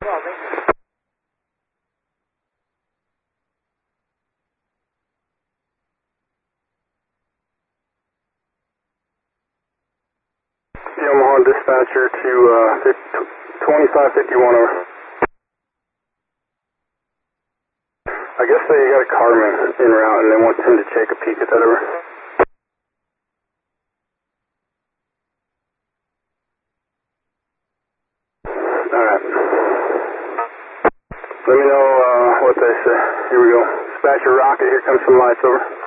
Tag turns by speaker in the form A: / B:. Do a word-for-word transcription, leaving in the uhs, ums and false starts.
A: Yamaha dispatcher to uh, twenty-five fifty-one over. I guess they got a carman en route and they want him to take a peek at that over. Alright. Let me know uh, what they say. Here we go. Dispatcher Rocket, here comes some lights over.